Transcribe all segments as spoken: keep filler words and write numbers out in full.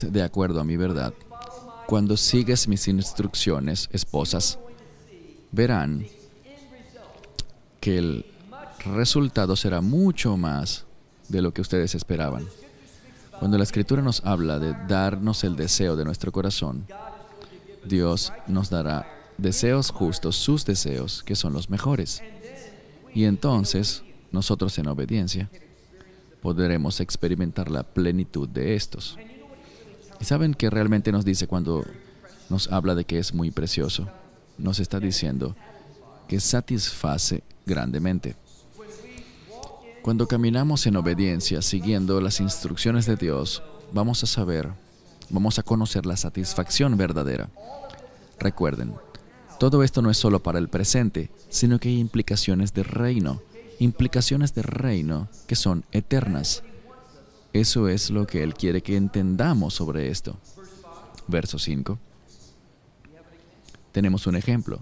de acuerdo a mi verdad. Cuando sigues mis instrucciones, esposas, verán que el resultado será mucho más de lo que ustedes esperaban. Cuando la Escritura nos habla de darnos el deseo de nuestro corazón, Dios nos dará deseos justos, sus deseos, que son los mejores. Y entonces, nosotros en obediencia, podremos experimentar la plenitud de estos. ¿Y saben qué realmente nos dice cuando nos habla de que es muy precioso? Nos está diciendo que satisface grandemente. Cuando caminamos en obediencia, siguiendo las instrucciones de Dios, vamos a saber, vamos a conocer la satisfacción verdadera. Recuerden, todo esto no es solo para el presente, sino que hay implicaciones de reino, implicaciones de reino que son eternas. Eso es lo que Él quiere que entendamos sobre esto. Verso cinco. Tenemos un ejemplo.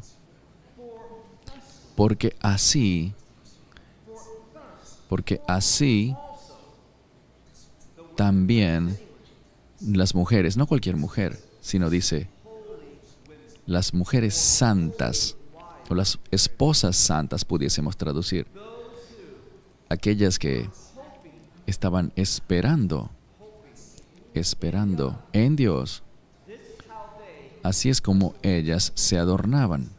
Porque así, porque así también las mujeres, no cualquier mujer, sino dice, las mujeres santas, o las esposas santas pudiésemos traducir, aquellas que estaban esperando, esperando en Dios. Así es como ellas se adornaban.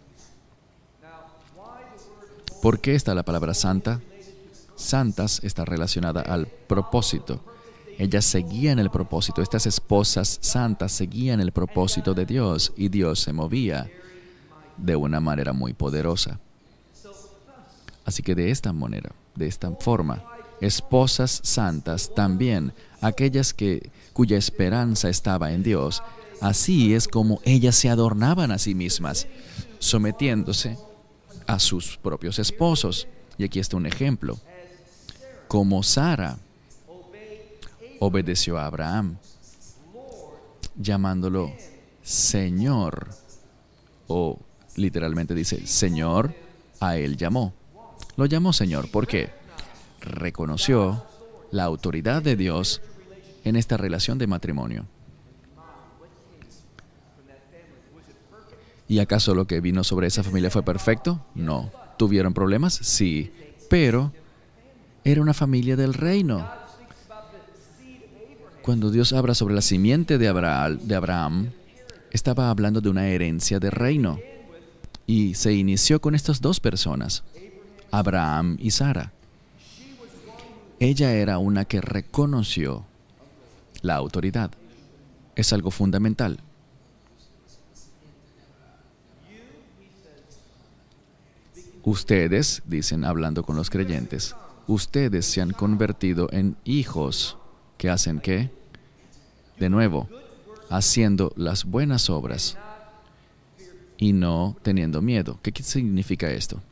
¿Por qué está la palabra santa? Santas está relacionada al propósito. Ellas seguían el propósito. Estas esposas santas seguían el propósito de Dios y Dios se movía de una manera muy poderosa. Así que de esta manera, de esta forma, esposas santas también, aquellas que, cuya esperanza estaba en Dios, así es como ellas se adornaban a sí mismas, sometiéndose a sus propios esposos. Y aquí está un ejemplo. Como Sara obedeció a Abraham, llamándolo Señor, o literalmente dice, Señor, a él llamó. Lo llamó Señor, ¿por qué? Reconoció la autoridad de Dios en esta relación de matrimonio. ¿Y acaso lo que vino sobre esa familia fue perfecto? No. ¿Tuvieron problemas? Sí. Pero era una familia del reino. Cuando Dios habla sobre la simiente de Abraham, de Abraham, estaba hablando de una herencia de reino. Y se inició con estas dos personas, Abraham y Sara. Ella era una que reconoció la autoridad. Es algo fundamental. Ustedes, dicen hablando con los creyentes, ustedes se han convertido en hijos que hacen ¿qué? De nuevo, haciendo las buenas obras y no teniendo miedo. ¿Qué significa esto?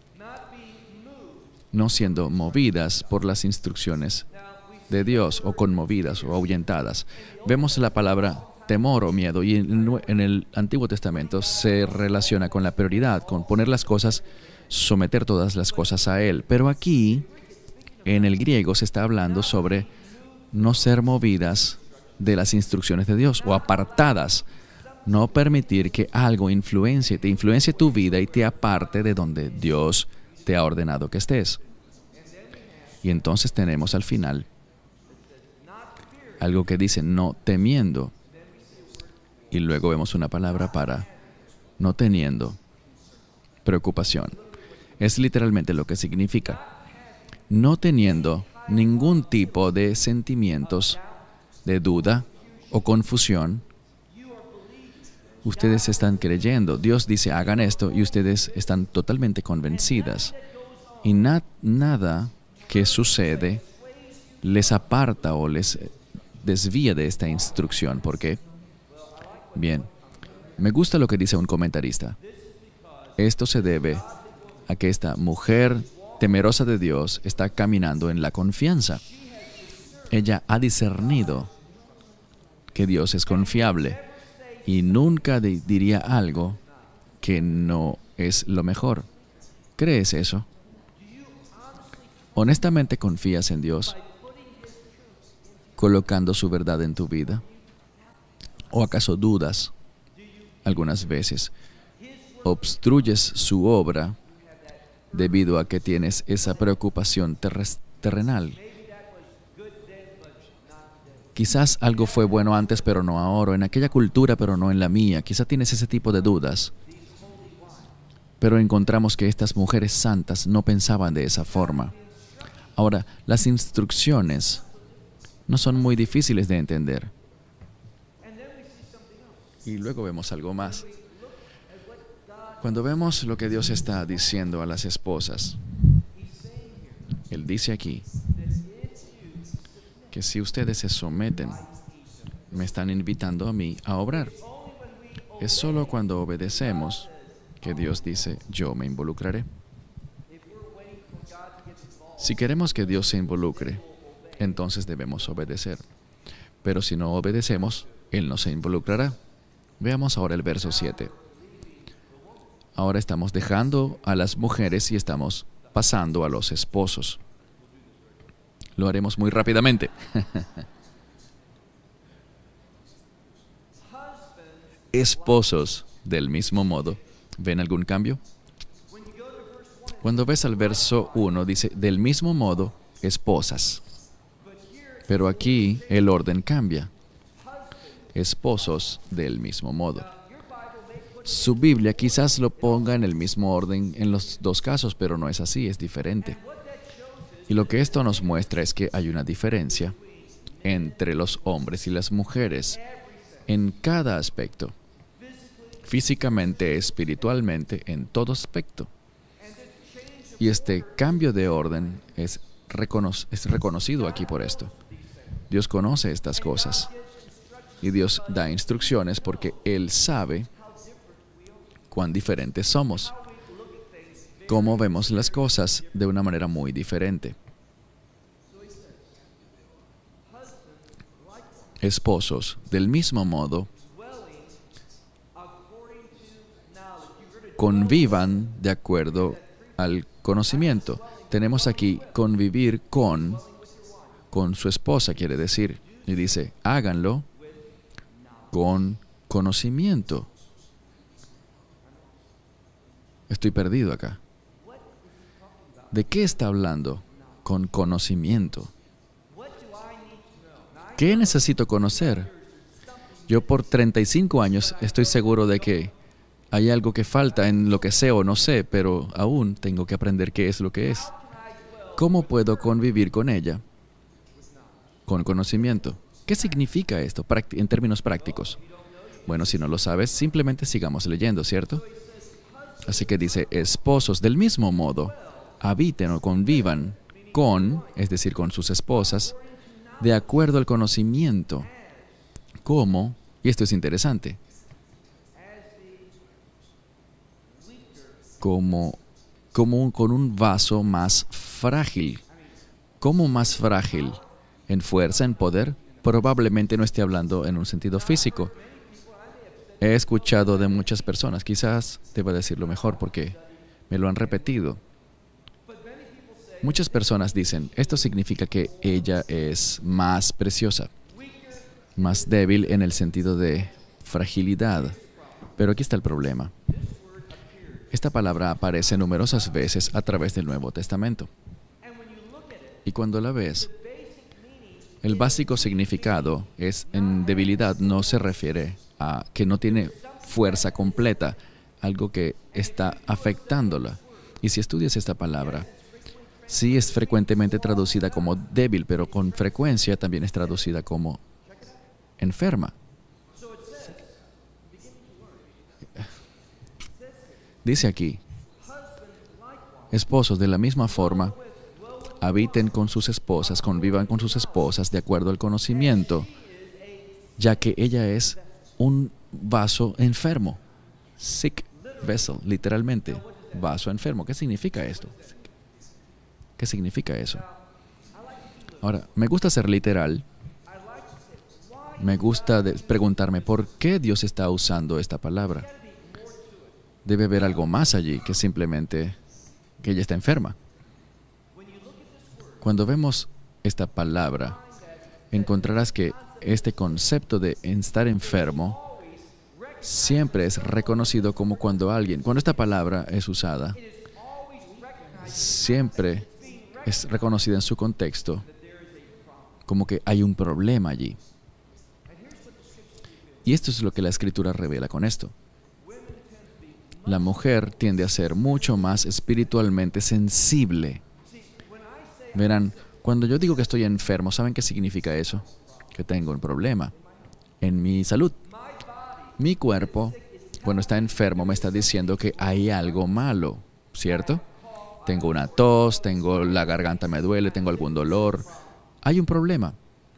No siendo movidas por las instrucciones de Dios o conmovidas o ahuyentadas. Vemos la palabra temor o miedo y en el Antiguo Testamento se relaciona con la prioridad, con poner las cosas, someter todas las cosas a Él. Pero aquí, en el griego, se está hablando sobre no ser movidas de las instrucciones de Dios o apartadas. No permitir que algo influencie, te influencie tu vida y te aparte de donde Dios te ha ordenado que estés. Y entonces tenemos al final algo que dice no temiendo. Y luego vemos una palabra para no teniendo preocupación. Es literalmente lo que significa. No teniendo ningún tipo de sentimientos de duda o confusión. Ustedes están creyendo. Dios dice, hagan esto, y ustedes están totalmente convencidas. Y na- nada que sucede les aparta o les desvía de esta instrucción. ¿Por qué? Bien, me gusta lo que dice un comentarista. Esto se debe a que esta mujer temerosa de Dios está caminando en la confianza. Ella ha discernido que Dios es confiable y nunca de- diría algo que no es lo mejor. ¿Crees eso? ¿Honestamente confías en Dios colocando su verdad en tu vida? ¿O acaso dudas algunas veces? ¿Obstruyes su obra debido a que tienes esa preocupación terres- terrenal? Quizás algo fue bueno antes, pero no ahora, en aquella cultura, pero no en la mía. Quizás tienes ese tipo de dudas. Pero encontramos que estas mujeres santas no pensaban de esa forma. Ahora, las instrucciones no son muy difíciles de entender. Y luego vemos algo más. Cuando vemos lo que Dios está diciendo a las esposas, Él dice aquí que si ustedes se someten, me están invitando a mí a obrar. Es solo cuando obedecemos que Dios dice, yo me involucraré. Si queremos que Dios se involucre, entonces debemos obedecer. Pero si no obedecemos, Él no se involucrará. Veamos ahora el verso siete. Ahora estamos dejando a las mujeres y estamos pasando a los esposos. Lo haremos muy rápidamente. Esposos, del mismo modo. ¿Ven algún cambio? Cuando ves al verso uno, dice, del mismo modo, esposas. Pero aquí el orden cambia. Esposos, del mismo modo. Su Biblia quizás lo ponga en el mismo orden en los dos casos, pero no es así, es diferente. Y lo que esto nos muestra es que hay una diferencia entre los hombres y las mujeres en cada aspecto. Físicamente, espiritualmente, en todo aspecto. Y este cambio de orden es, recono- es reconocido aquí por esto. Dios conoce estas cosas. Y Dios da instrucciones porque Él sabe cuán diferentes somos. Cómo vemos las cosas de una manera muy diferente. Esposos, del mismo modo, convivan de acuerdo al conocimiento. Tenemos aquí convivir con, con su esposa, quiere decir. Y dice, háganlo con conocimiento. Estoy perdido acá. ¿De qué está hablando? Con conocimiento. ¿Qué necesito conocer? Yo por treinta y cinco años estoy seguro de que hay algo que falta en lo que sé o no sé, pero aún tengo que aprender qué es lo que es. ¿Cómo puedo convivir con ella? Con conocimiento. ¿Qué significa esto en términos prácticos? Bueno, si no lo sabes, simplemente sigamos leyendo, ¿cierto? Así que dice, esposos del mismo modo, habiten o convivan con, es decir, con sus esposas, de acuerdo al conocimiento. ¿Cómo? Y esto es interesante. Como, como un, con un vaso más frágil. ¿Cómo más frágil? ¿En fuerza, en poder? Probablemente no esté hablando en un sentido físico. He escuchado de muchas personas, quizás deba decirlo mejor porque me lo han repetido. Muchas personas dicen, esto significa que ella es más preciosa, más débil en el sentido de fragilidad. Pero aquí está el problema. Esta palabra aparece numerosas veces a través del Nuevo Testamento. Y cuando la ves, el básico significado es en debilidad, no se refiere a que no tiene fuerza completa, algo que está afectándola. Y si estudias esta palabra, sí es frecuentemente traducida como débil, pero con frecuencia también es traducida como enferma. Dice aquí, esposos de la misma forma, habiten con sus esposas, convivan con sus esposas de acuerdo al conocimiento, ya que ella es un vaso enfermo. Sick vessel, literalmente, vaso enfermo. ¿Qué significa esto? ¿Qué significa eso? Ahora, me gusta ser literal. Me gusta de- preguntarme por qué Dios está usando esta palabra. Debe haber algo más allí que simplemente que ella está enferma. Cuando vemos esta palabra, encontrarás que este concepto de estar enfermo siempre es reconocido como cuando alguien, cuando esta palabra es usada, siempre es reconocida en su contexto como que hay un problema allí. Y esto es lo que la Escritura revela con esto. La mujer tiende a ser mucho más espiritualmente sensible. Verán, cuando yo digo que estoy enfermo, ¿saben qué significa eso? Que tengo un problema en mi salud. Mi cuerpo, cuando está enfermo, me está diciendo que hay algo malo, ¿cierto? Tengo una tos, tengo la garganta me duele, tengo algún dolor. Hay un problema.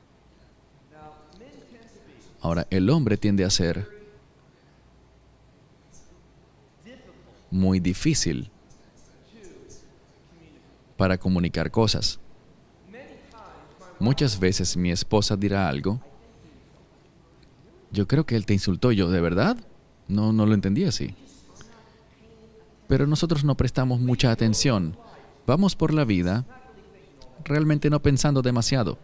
Ahora, el hombre tiende a ser muy difícil para comunicar cosas. Muchas veces mi esposa dirá algo. Yo creo que él te insultó. Yo, ¿de verdad? No, no lo entendí así. Pero nosotros no prestamos mucha atención. Vamos por la vida realmente no pensando demasiado.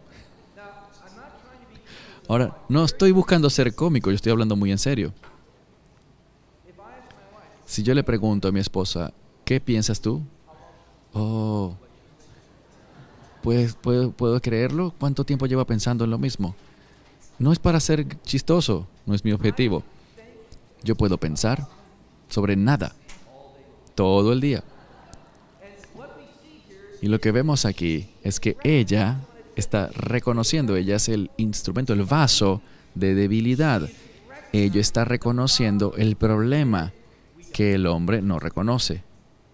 Ahora, no estoy buscando ser cómico, yo estoy hablando muy en serio. Si yo le pregunto a mi esposa, ¿qué piensas tú? Oh, pues, ¿puedo, ¿puedo creerlo? ¿Cuánto tiempo lleva pensando en lo mismo? No es para ser chistoso, no es mi objetivo. Yo puedo pensar sobre nada, todo el día. Y lo que vemos aquí es que ella está reconociendo, ella es el instrumento, el vaso de debilidad. Ella está reconociendo el problema que el hombre no reconoce.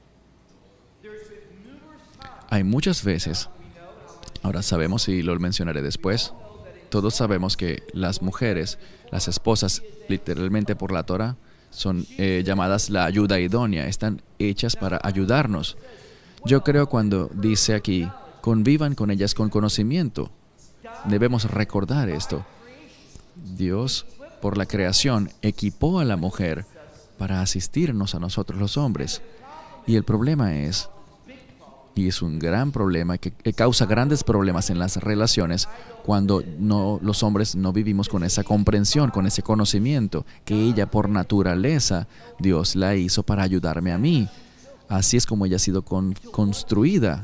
Hay muchas veces, ahora sabemos y lo mencionaré después, todos sabemos que las mujeres, las esposas, literalmente por la Torah, son eh, llamadas la ayuda idónea, están hechas para ayudarnos. Yo creo cuando dice aquí, convivan con ellas con conocimiento. Debemos recordar esto. Dios, por la creación, equipó a la mujer para asistirnos a nosotros los hombres. Y el problema es, y es un gran problema, que, que causa grandes problemas en las relaciones cuando no, los hombres no vivimos con esa comprensión, con ese conocimiento, que ella por naturaleza, Dios la hizo para ayudarme a mí. Así es como ella ha sido con, construida,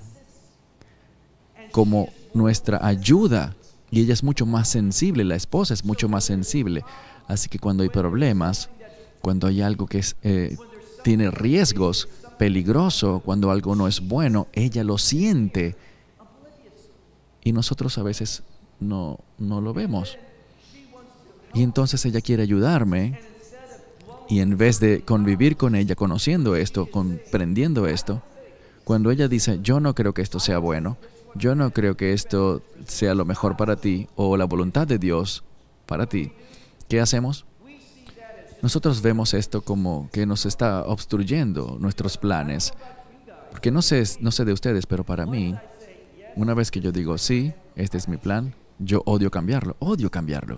como nuestra ayuda. Y ella es mucho más sensible, la esposa es mucho más sensible. Así que cuando hay problemas, cuando hay algo que es, eh, tiene riesgos, peligroso, cuando algo no es bueno, ella lo siente. Y nosotros a veces no, no lo vemos. Y entonces ella quiere ayudarme. Y en vez de convivir con ella, conociendo esto, comprendiendo esto, cuando ella dice, yo no creo que esto sea bueno, yo no creo que esto sea lo mejor para ti, o la voluntad de Dios para ti, ¿qué hacemos? Nosotros vemos esto como que nos está obstruyendo nuestros planes. Porque no sé, no sé de ustedes, pero para mí, una vez que yo digo, sí, este es mi plan, yo odio cambiarlo, odio cambiarlo.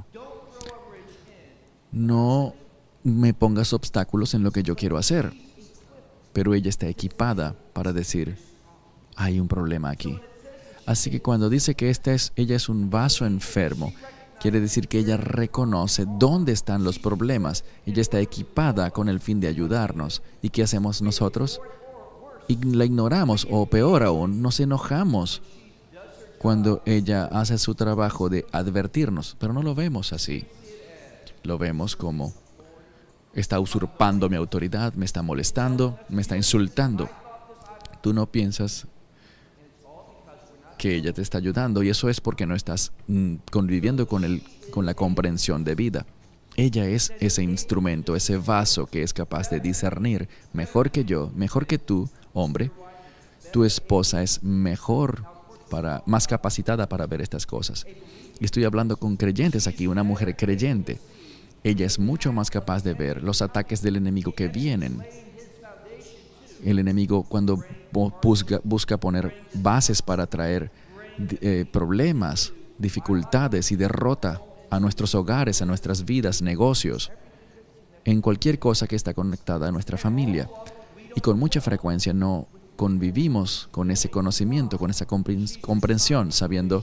No me pongas obstáculos en lo que yo quiero hacer. Pero ella está equipada para decir, hay un problema aquí. Así que cuando dice que esta es, ella es un vaso enfermo, quiere decir que ella reconoce dónde están los problemas. Ella está equipada con el fin de ayudarnos. ¿Y qué hacemos nosotros? Y la ignoramos, o peor aún, nos enojamos cuando ella hace su trabajo de advertirnos. Pero no lo vemos así. Lo vemos como está usurpando mi autoridad, me está molestando, me está insultando. Tú no piensas que ella te está ayudando, y eso es porque no estás mm, conviviendo con, el, con la comprensión de vida. Ella es ese instrumento, ese vaso que es capaz de discernir mejor que yo, mejor que tú, hombre. Tu esposa es mejor, para, más capacitada para ver estas cosas. Y estoy hablando con creyentes aquí, una mujer creyente. Ella es mucho más capaz de ver los ataques del enemigo que vienen. El enemigo, cuando busca, busca poner bases para traer eh, problemas, dificultades y derrota a nuestros hogares, a nuestras vidas, negocios, en cualquier cosa que está conectada a nuestra familia. Y con mucha frecuencia no convivimos con ese conocimiento, con esa comprensión, sabiendo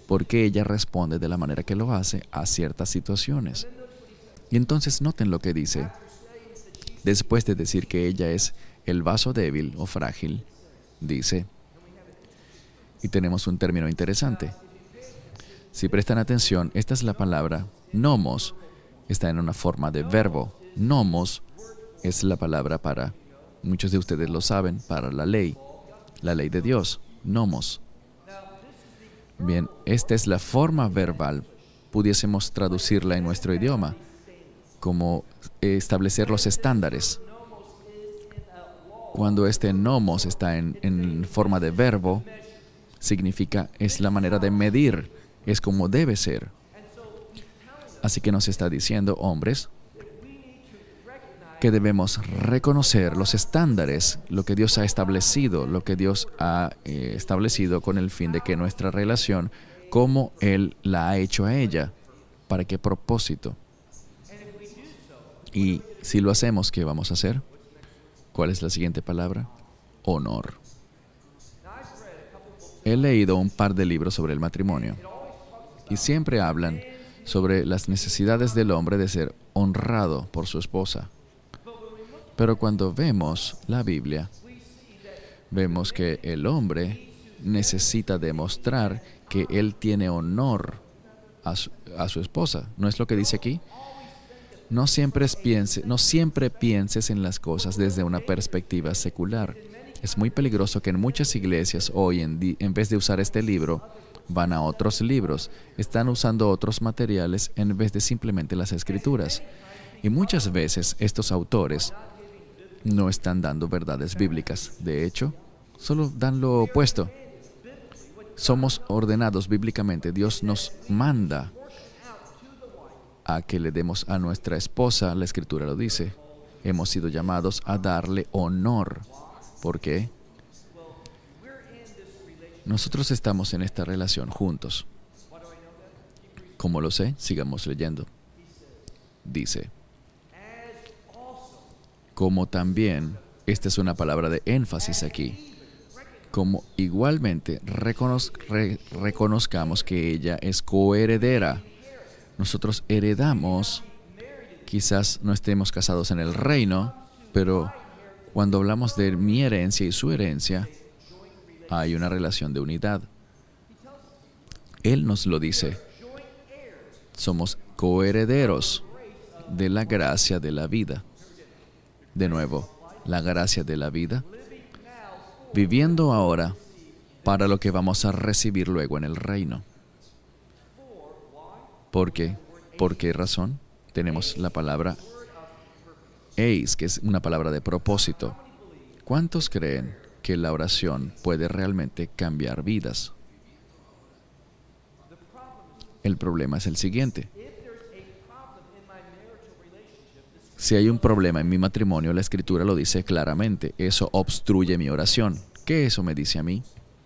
por qué ella responde de la manera que lo hace a ciertas situaciones. Y entonces noten lo que dice. Después de decir que ella es el vaso débil o frágil, dice, y tenemos un término interesante. Si prestan atención, esta es la palabra nomos, está en una forma de verbo. Nomos es la palabra para, muchos de ustedes lo saben, para la ley, la ley de Dios, nomos. Bien, esta es la forma verbal, pudiésemos traducirla en nuestro idioma, como establecer los estándares. Cuando este nomos está en, en forma de verbo, significa, es la manera de medir, es como debe ser. Así que nos está diciendo, hombres, que debemos reconocer los estándares, lo que Dios ha establecido, lo que Dios ha eh, establecido con el fin de que nuestra relación, como Él la ha hecho a ella, ¿para qué propósito? Y si lo hacemos, ¿qué vamos a hacer? ¿Cuál es la siguiente palabra? Honor. He leído un par de libros sobre el matrimonio y siempre hablan sobre las necesidades del hombre de ser honrado por su esposa. Pero cuando vemos la Biblia, vemos que el hombre necesita demostrar que él tiene honor a su, a su esposa. ¿No es lo que dice aquí? No siempre, piense, no siempre pienses en las cosas desde una perspectiva secular. Es muy peligroso que en muchas iglesias hoy, en, di, en vez de usar este libro, van a otros libros. Están usando otros materiales en vez de simplemente las escrituras. Y muchas veces estos autores no están dando verdades bíblicas. De hecho, solo dan lo opuesto. Somos ordenados bíblicamente. Dios nos manda a que le demos a nuestra esposa, la Escritura lo dice, hemos sido llamados a darle honor. ¿Por qué? Nosotros estamos en esta relación juntos. ¿Cómo lo sé? Sigamos leyendo. Dice, como también, esta es una palabra de énfasis aquí, como igualmente reconoz, re, reconozcamos que ella es coheredera. Nosotros heredamos, quizás no estemos casados en el reino, pero cuando hablamos de mi herencia y su herencia, hay una relación de unidad. Él nos lo dice. Somos coherederos de la gracia de la vida. De nuevo, la gracia de la vida, viviendo ahora para lo que vamos a recibir luego en el reino. ¿Por qué? ¿Por qué razón? Tenemos la palabra eis, que es una palabra de propósito. ¿Cuántos creen que la oración puede realmente cambiar vidas? El problema es el siguiente. Si hay un problema en mi matrimonio, la Escritura lo dice claramente. Eso obstruye mi oración. ¿Qué eso me dice a mí?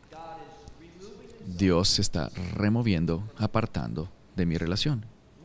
Dios se está removiendo, apartando de mi relación.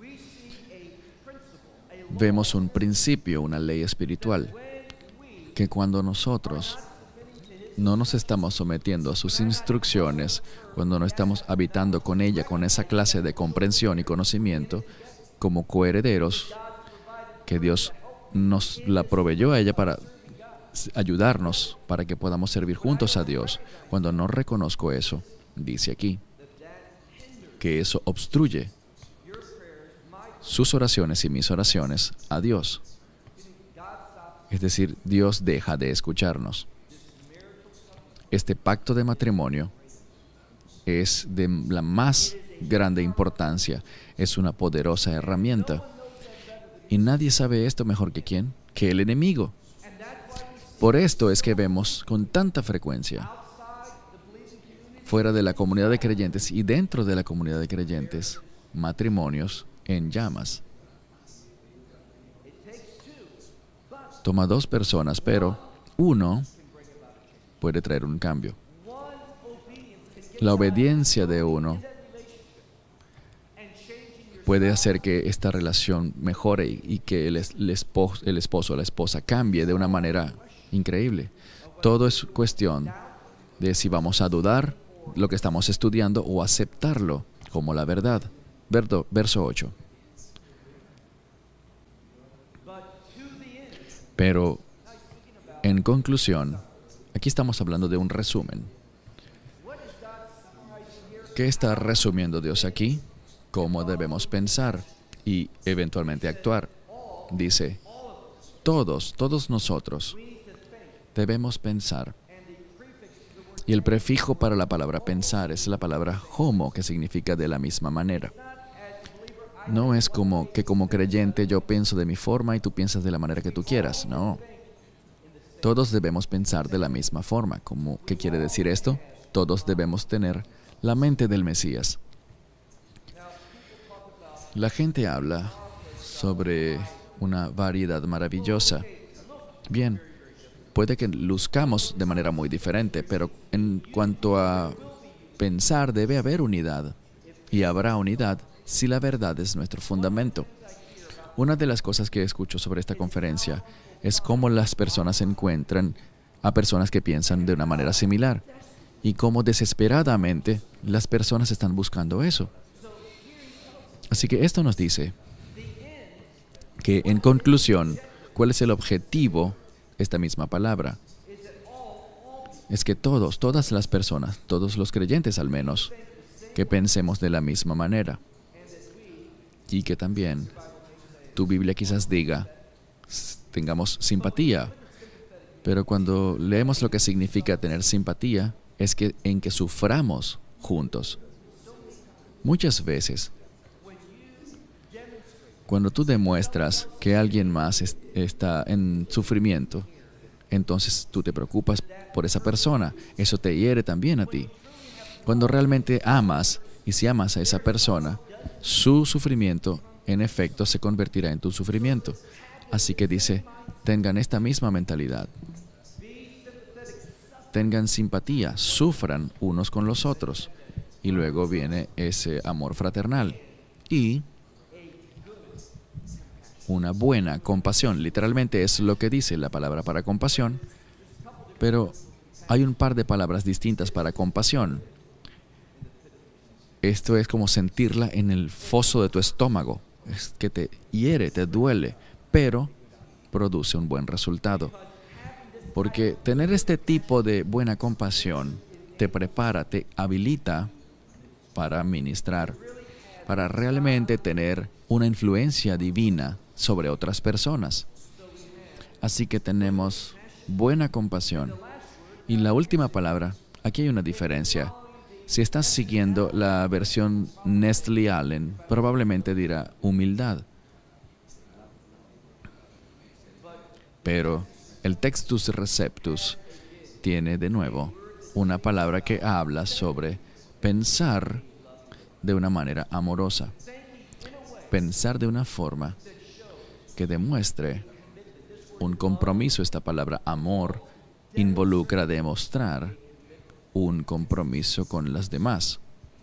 Vemos un principio, una ley espiritual, que cuando nosotros no nos estamos sometiendo a sus instrucciones, cuando no estamos habitando con ella, con esa clase de comprensión y conocimiento, como coherederos, que Dios nos la proveyó a ella para ayudarnos, para que podamos servir juntos a Dios. Cuando no reconozco eso, dice aquí, que eso obstruye sus oraciones y mis oraciones a Dios. Es decir, Dios deja de escucharnos. Este pacto de matrimonio es de la más grande importancia. Es una poderosa herramienta. Y nadie sabe esto mejor que quién, que el enemigo. Por esto es que vemos con tanta frecuencia, fuera de la comunidad de creyentes y dentro de la comunidad de creyentes, matrimonios en llamas. Toma dos personas, pero uno puede traer un cambio. La obediencia de uno puede hacer que esta relación mejore y, y que el, el, esposo, el esposo o la esposa cambie de una manera increíble. Todo es cuestión de si vamos a dudar lo que estamos estudiando o aceptarlo como la verdad. Verdo, verso ocho. Pero, en conclusión, aquí estamos hablando de un resumen. ¿Qué está resumiendo Dios aquí? ¿Cómo debemos pensar y eventualmente actuar? Dice, todos, todos nosotros debemos pensar. Y el prefijo para la palabra pensar es la palabra homo, que significa de la misma manera. No es como que como creyente yo pienso de mi forma y tú piensas de la manera que tú quieras. No. Todos debemos pensar de la misma forma. ¿Cómo, qué quiere decir esto? Todos debemos tener la mente del Mesías. La gente habla sobre una variedad maravillosa. Bien, puede que luzcamos de manera muy diferente, pero en cuanto a pensar debe haber unidad. Y habrá unidad si la verdad es nuestro fundamento. Una de las cosas que escucho sobre esta conferencia es cómo las personas encuentran a personas que piensan de una manera similar y cómo desesperadamente las personas están buscando eso. Así que esto nos dice que, en conclusión, ¿cuál es el objetivo de esta misma palabra? Es que todos, todas las personas, todos los creyentes al menos, que pensemos de la misma manera. Y que también tu Biblia quizás diga, tengamos simpatía. Pero cuando leemos lo que significa tener simpatía, es que en que suframos juntos. Muchas veces, cuando tú demuestras que alguien más es, está en sufrimiento, entonces tú te preocupas por esa persona. Eso te hiere también a ti. Cuando realmente amas, y si amas a esa persona, su sufrimiento, en efecto, se convertirá en tu sufrimiento. Así que dice, tengan esta misma mentalidad. Tengan simpatía, sufran unos con los otros. Y luego viene ese amor fraternal. Y una buena compasión. Literalmente es lo que dice la palabra para compasión. Pero hay un par de palabras distintas para compasión. Esto es como sentirla en el foso de tu estómago. Es que te hiere, te duele, pero produce un buen resultado. Porque tener este tipo de buena compasión te prepara, te habilita para ministrar, para realmente tener una influencia divina sobre otras personas. Así que tenemos buena compasión. Y la última palabra, aquí hay una diferencia. Si estás siguiendo la versión Nestle Allen, probablemente dirá humildad. Pero el Textus Receptus tiene de nuevo una palabra que habla sobre pensar de una manera amorosa. Pensar de una forma que demuestre un compromiso. Esta palabra amor involucra demostrar un compromiso con las demás.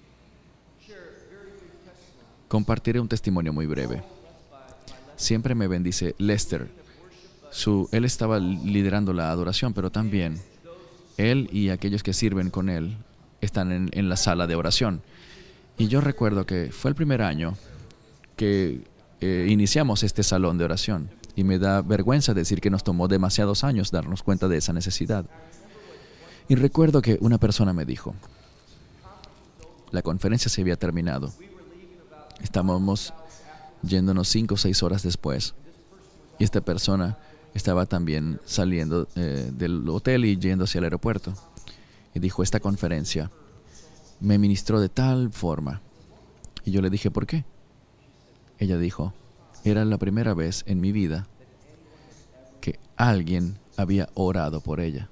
Compartiré un testimonio muy breve. Siempre me bendice Lester. Su, él estaba liderando la adoración, pero también él y aquellos que sirven con él están en, en la sala de oración. Y yo recuerdo que fue el primer año que eh, iniciamos este salón de oración. Y me da vergüenza decir que nos tomó demasiados años darnos cuenta de esa necesidad. Y recuerdo que una persona me dijo, la conferencia se había terminado. Estábamos yéndonos cinco o seis horas después. Y esta persona estaba también saliendo eh, del hotel y yendo hacia el aeropuerto. Y dijo, esta conferencia me ministró de tal forma. Y yo le dije, ¿por qué? Ella dijo, era la primera vez en mi vida que alguien había orado por ella.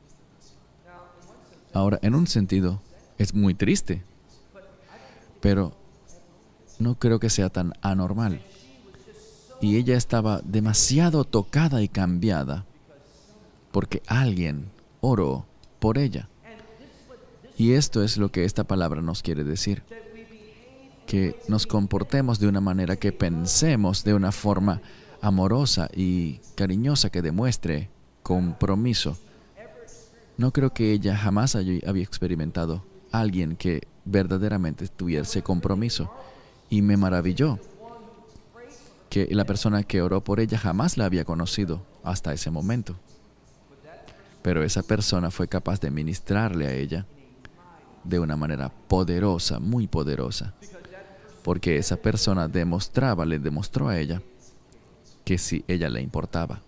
Ahora, en un sentido, es muy triste, pero no creo que sea tan anormal. Y ella estaba demasiado tocada y cambiada porque alguien oró por ella. Y esto es lo que esta palabra nos quiere decir. Que nos comportemos de una manera, que pensemos de una forma amorosa y cariñosa que demuestre compromiso. No creo que ella jamás haya, había experimentado a alguien que verdaderamente tuviese compromiso. Y me maravilló que la persona que oró por ella jamás la había conocido hasta ese momento. Pero esa persona fue capaz de ministrarle a ella de una manera poderosa, muy poderosa. Porque esa persona demostraba, le demostró a ella que sí, ella le importaba.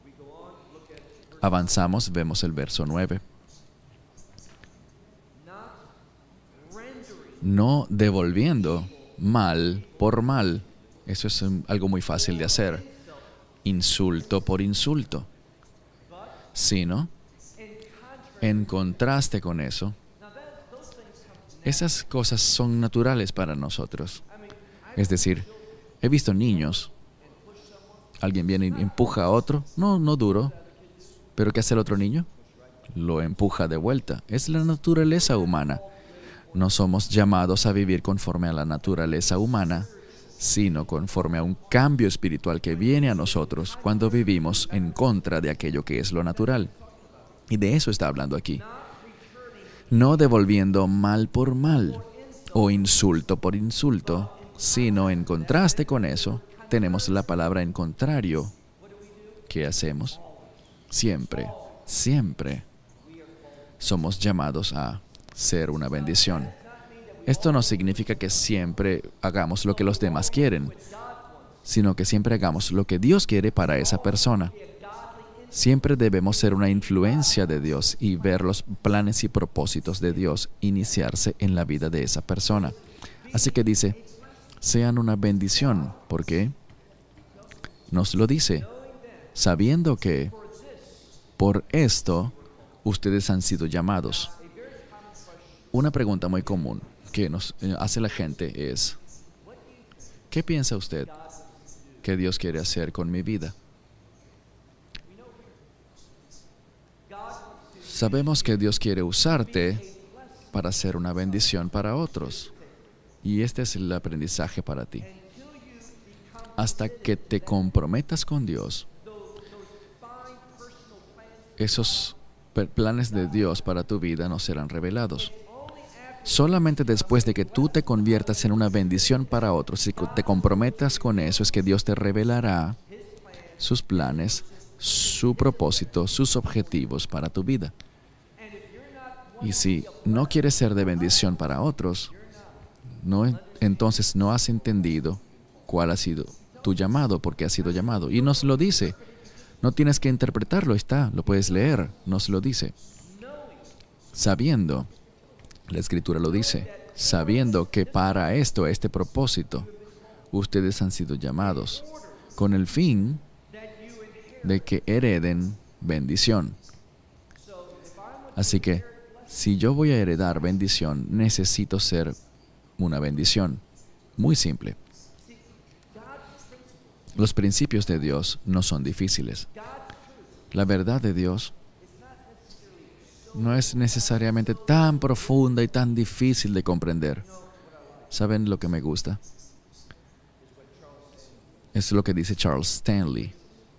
Avanzamos, vemos el verso nueve. No devolviendo mal por mal. Eso es um, algo muy fácil de hacer. Insulto por insulto. Sino, en contraste con eso, esas cosas son naturales para nosotros. Es decir, he visto niños, alguien viene y empuja a otro, no, no duro, pero ¿qué hace el otro niño? Lo empuja de vuelta. Es la naturaleza humana. No somos llamados a vivir conforme a la naturaleza humana, sino conforme a un cambio espiritual que viene a nosotros cuando vivimos en contra de aquello que es lo natural. Y de eso está hablando aquí. No devolviendo mal por mal o insulto por insulto, sino en contraste con eso, tenemos la palabra en contrario. ¿Qué hacemos? Siempre, siempre somos llamados a ser una bendición. Esto no significa que siempre hagamos lo que los demás quieren, sino que siempre hagamos lo que Dios quiere para esa persona. Siempre debemos ser una influencia de Dios y ver los planes y propósitos de Dios iniciarse en la vida de esa persona. Así que dice, sean una bendición. ¿Por qué? Nos lo dice, sabiendo que por esto ustedes han sido llamados. Una pregunta muy común que nos hace la gente es, ¿qué piensa usted que Dios quiere hacer con mi vida? Sabemos que Dios quiere usarte para ser una bendición para otros. Y este es el aprendizaje para ti. Hasta que te comprometas con Dios, esos planes de Dios para tu vida no serán revelados. Solamente después de que tú te conviertas en una bendición para otros, si te comprometas con eso, es que Dios te revelará sus planes, su propósito, sus objetivos para tu vida. Y si no quieres ser de bendición para otros, no, entonces no has entendido cuál ha sido tu llamado, porque has sido llamado. Y nos lo dice. No tienes que interpretarlo, está, lo puedes leer, nos lo dice. Sabiendo, la Escritura lo dice, sabiendo que para esto, este propósito, ustedes han sido llamados, con el fin de que hereden bendición. Así que, si yo voy a heredar bendición, necesito ser una bendición. Muy simple. Los principios de Dios no son difíciles. La verdad de Dios no es necesariamente tan profunda y tan difícil de comprender. ¿Saben lo que me gusta? Es lo que dice Charles Stanley.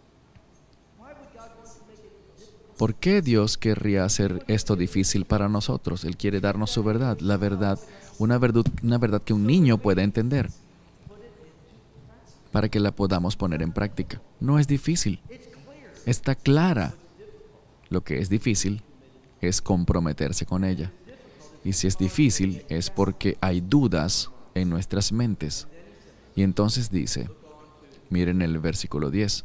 ¿Por qué Dios querría hacer esto difícil para nosotros? Él quiere darnos su verdad, la verdad, una verdad, una verdad que un niño pueda entender, para que la podamos poner en práctica. No es difícil, está clara. Lo que es difícil es comprometerse con ella. Y si es difícil es porque hay dudas en nuestras mentes. Y entonces dice, miren el versículo diez.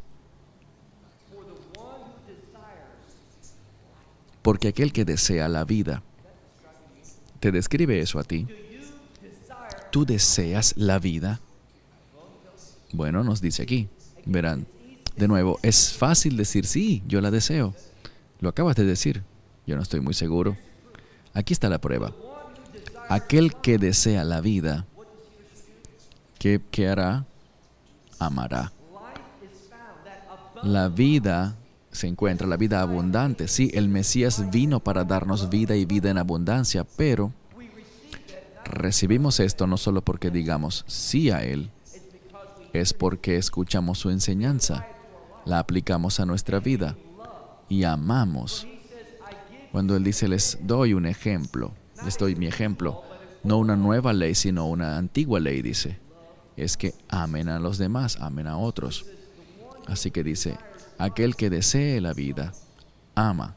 Porque aquel que desea la vida, ¿te describe eso a ti? ¿Tú deseas la vida? Bueno, nos dice aquí, verán, de nuevo, es fácil decir, sí, yo la deseo. Lo acabas de decir, yo no estoy muy seguro. Aquí está la prueba. Aquel que desea la vida, ¿qué, qué hará? Amará. La vida se encuentra, la vida abundante. Sí, el Mesías vino para darnos vida y vida en abundancia, pero recibimos esto no solo porque digamos sí a Él, es porque escuchamos su enseñanza, la aplicamos a nuestra vida y amamos. Cuando Él dice, les doy un ejemplo, les doy mi ejemplo, No una nueva ley, sino una antigua ley, dice. Es que amen a los demás, amen a otros. Así que dice, aquel que desee la vida, ama.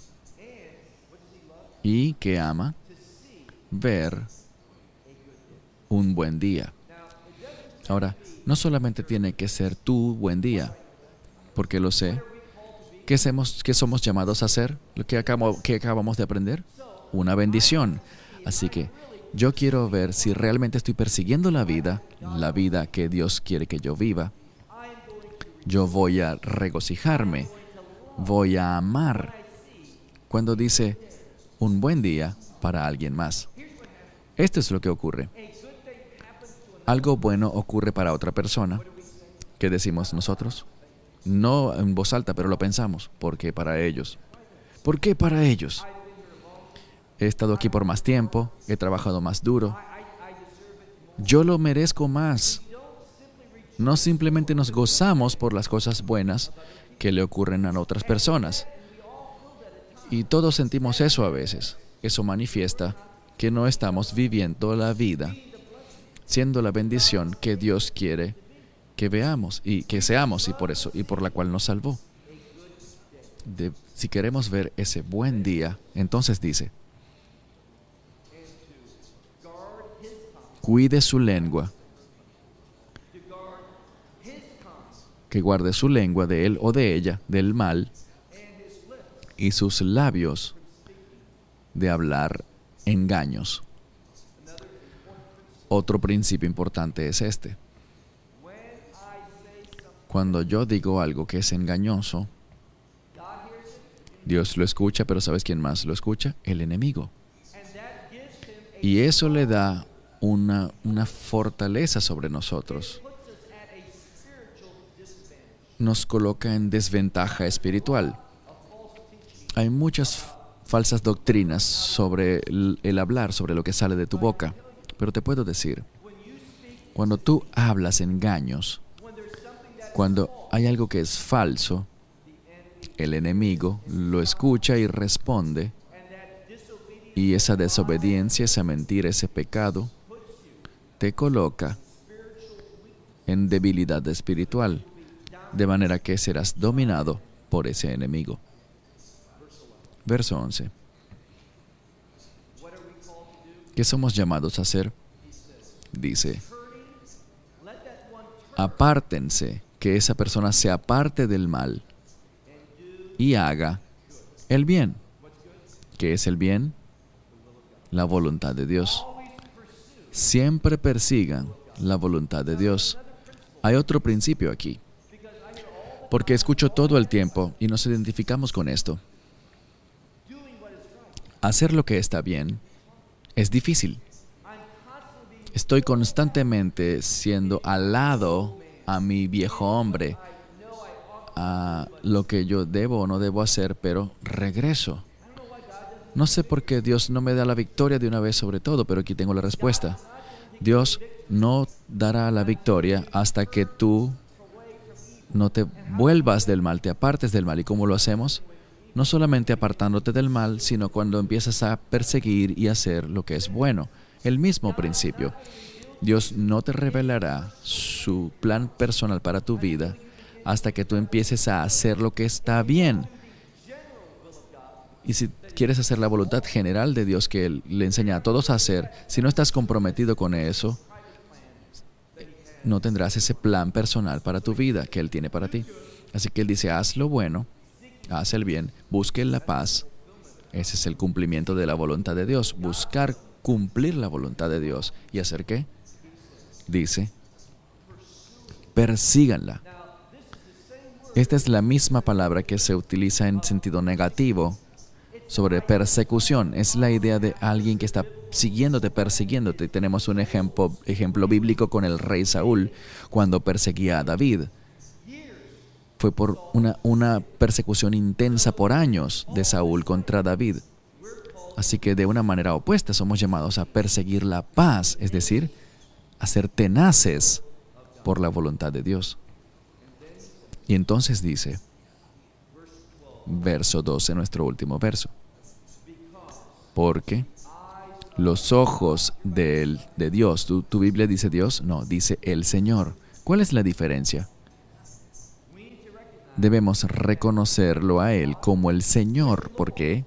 Y que ama ver un buen día. Ahora, no solamente tiene que ser tu buen día, porque lo sé. ¿Qué, hacemos, qué somos llamados a hacer? ¿Lo que, acabo, que acabamos de aprender? Una bendición. Así que yo quiero ver si realmente estoy persiguiendo la vida, la vida que Dios quiere que yo viva. Yo voy a regocijarme, voy a amar. Cuando dice un buen día para alguien más. Esto es lo que ocurre. Algo bueno ocurre para otra persona. ¿Qué decimos nosotros? No en voz alta, pero lo pensamos. ¿Por qué para ellos? ¿Por qué para ellos? He estado aquí por más tiempo, he trabajado más duro. Yo lo merezco más. No simplemente nos gozamos por las cosas buenas que le ocurren a otras personas. Y todos sentimos eso a veces. Eso manifiesta que no estamos viviendo la vida, siendo la bendición que Dios quiere que veamos y que seamos y por eso y por la cual nos salvó. De, si queremos ver ese buen día, entonces dice, cuide su lengua, que guarde su lengua de él o de ella, del mal, y sus labios de hablar engaños. Otro principio importante es este. Cuando yo digo algo que es engañoso, Dios lo escucha, pero ¿sabes quién más lo escucha? El enemigo. Y eso le da una, una fortaleza sobre nosotros. Nos coloca en desventaja espiritual. Hay muchas falsas doctrinas sobre el, el hablar, sobre lo que sale de tu boca. Pero te puedo decir, cuando tú hablas engaños, cuando hay algo que es falso, el enemigo lo escucha y responde, y esa desobediencia, esa mentira, ese pecado, te coloca en debilidad espiritual, de manera que serás dominado por ese enemigo. Verso once. ¿Qué somos llamados a hacer? Dice, apártense, que esa persona se aparte del mal y haga el bien. ¿Qué es el bien? La voluntad de Dios. Siempre persigan la voluntad de Dios. Hay otro principio aquí, porque escucho todo el tiempo y nos identificamos con esto. Hacer lo que está bien es difícil. Estoy constantemente siendo alado a mi viejo hombre, a lo que yo debo o no debo hacer, pero regreso. No sé por qué Dios no me da la victoria de una vez sobre todo, pero aquí tengo la respuesta. Dios no dará la victoria hasta que tú no te vuelvas del mal, te apartes del mal. ¿Y cómo lo hacemos? No solamente apartándote del mal, sino cuando empiezas a perseguir y hacer lo que es bueno. El mismo principio. Dios no te revelará su plan personal para tu vida hasta que tú empieces a hacer lo que está bien. Y si quieres hacer la voluntad general de Dios que Él le enseña a todos a hacer, si no estás comprometido con eso, no tendrás ese plan personal para tu vida que Él tiene para ti. Así que Él dice, haz lo bueno, haz el bien, busque la paz. Ese es el cumplimiento de la voluntad de Dios. Buscar cumplir la voluntad de Dios. ¿Y hacer qué? Dice, persíganla. Esta es la misma palabra que se utiliza en sentido negativo sobre persecución. Es la idea de alguien que está siguiéndote, persiguiéndote. Tenemos un ejemplo, ejemplo bíblico con el rey Saúl cuando perseguía a David. Fue por una, una persecución intensa por años de Saúl contra David. Así que de una manera opuesta somos llamados a perseguir la paz, es decir, a ser tenaces por la voluntad de Dios. Y entonces dice, verso doce, nuestro último verso, porque Los ojos del, de Dios. ¿Tu, ¿Tu Biblia dice Dios? No, dice el Señor. ¿Cuál es la diferencia? Debemos reconocerlo a Él como el Señor. ¿Por qué?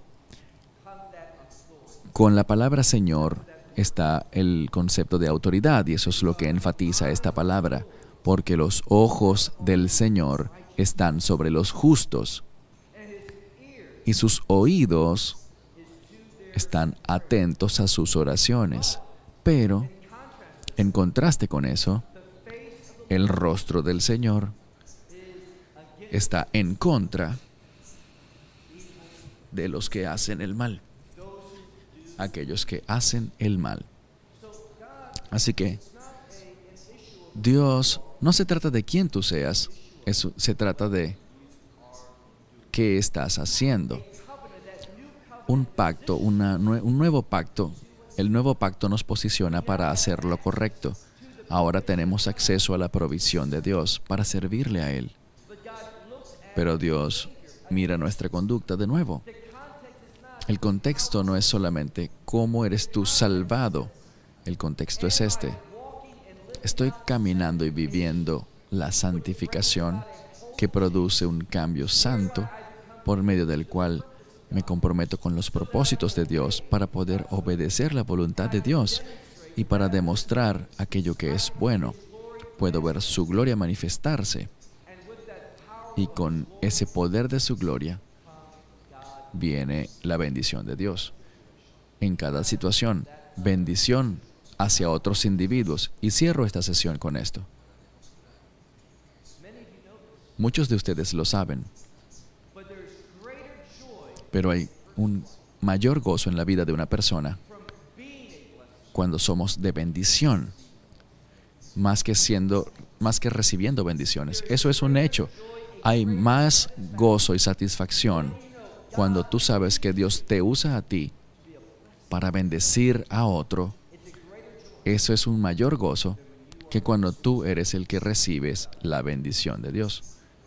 Con la palabra Señor está el concepto de autoridad, y eso es lo que enfatiza esta palabra, porque los ojos del Señor están sobre los justos, y sus oídos están atentos a sus oraciones. Pero, en contraste con eso, el rostro del Señor está en contra de los que hacen el mal. Aquellos que hacen el mal. Así que, Dios no se trata de quién tú seas, eso, se trata de qué estás haciendo. Un pacto, una, un nuevo pacto, el nuevo pacto nos posiciona para hacer lo correcto. Ahora tenemos acceso a la provisión de Dios para servirle a Él. Pero Dios mira nuestra conducta de nuevo. El contexto no es solamente cómo eres tú salvado. El contexto es este. Estoy caminando y viviendo la santificación que produce un cambio santo por medio del cual me comprometo con los propósitos de Dios para poder obedecer la voluntad de Dios y para demostrar aquello que es bueno. Puedo ver su gloria manifestarse, y con ese poder de su gloria viene la bendición de Dios. En cada situación, bendición hacia otros individuos. Y cierro esta sesión con esto. Muchos de ustedes lo saben, pero hay un mayor gozo en la vida de una persona cuando somos de bendición, más que siendo, más que recibiendo bendiciones. Eso es un hecho. Hay más gozo y satisfacción cuando tú sabes que Dios te usa a ti para bendecir a otro. Eso es un mayor gozo que cuando tú eres el que recibes la bendición de Dios.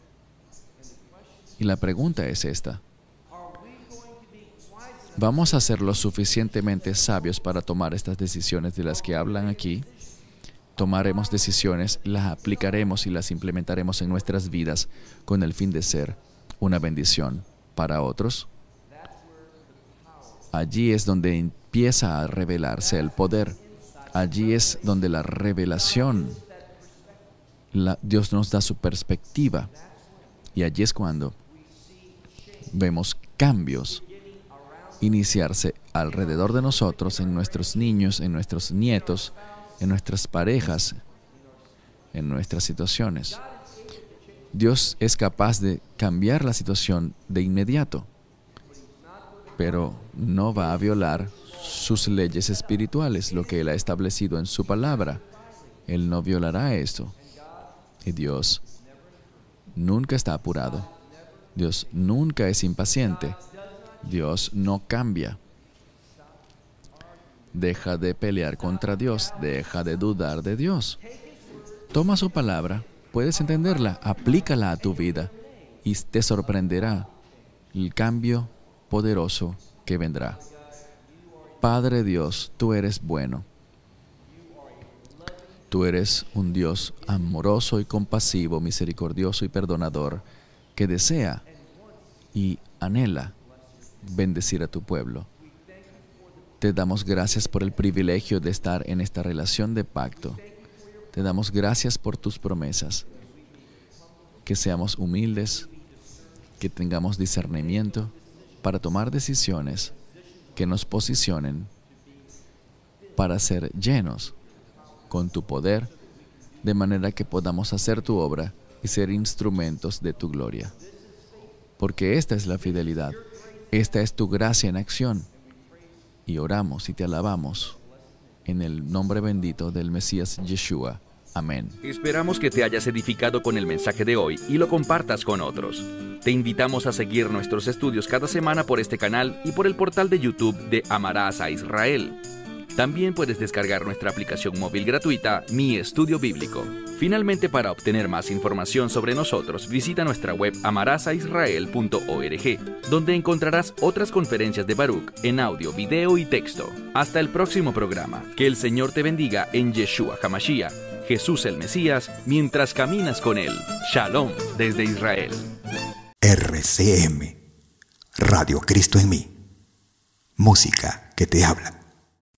Y la pregunta es esta: ¿vamos a ser lo suficientemente sabios para tomar estas decisiones de las que hablan aquí? Tomaremos decisiones, las aplicaremos y las implementaremos en nuestras vidas con el fin de ser una bendición para otros. Allí es donde empieza a revelarse el poder. Allí es donde la revelación, la, Dios nos da su perspectiva. Y allí es cuando vemos cambios iniciarse alrededor de nosotros, en nuestros niños, en nuestros nietos, en nuestras parejas, en nuestras situaciones. Dios es capaz de cambiar la situación de inmediato, pero no va a violar sus leyes espirituales, lo que Él ha establecido en su palabra. Él no violará esto. Y Dios nunca está apurado. Dios nunca es impaciente. Dios no cambia. Deja de pelear contra Dios. Deja de dudar de Dios. Toma su palabra, puedes entenderla, aplícala a tu vida y te sorprenderá el cambio poderoso que vendrá. Padre Dios, tú eres bueno. Tú eres un Dios amoroso y compasivo, misericordioso y perdonador, que desea y anhela bendecir a tu pueblo. Te damos gracias por el privilegio de estar en esta relación de pacto. Te damos gracias por tus promesas. Que seamos humildes, que tengamos discernimiento para tomar decisiones que nos posicionen para ser llenos con tu poder, de manera que podamos hacer tu obra y ser instrumentos de tu gloria. Porque esta es la fidelidad, esta es tu gracia en acción. Y oramos y te alabamos en el nombre bendito del Mesías Yeshua. Amén. Esperamos que te hayas edificado con el mensaje de hoy y lo compartas con otros. Te invitamos a seguir nuestros estudios cada semana por este canal y por el portal de YouTube de Amarás a Israel. También puedes descargar nuestra aplicación móvil gratuita Mi Estudio Bíblico. Finalmente, para obtener más información sobre nosotros, visita nuestra web amarás a israel punto org, donde encontrarás otras conferencias de Baruch en audio, video y texto. Hasta el próximo programa. Que el Señor te bendiga en Yeshua HaMashiach, Jesús el Mesías, mientras caminas con Él. Shalom desde Israel. R C M, Radio Cristo en mí. Música que te habla.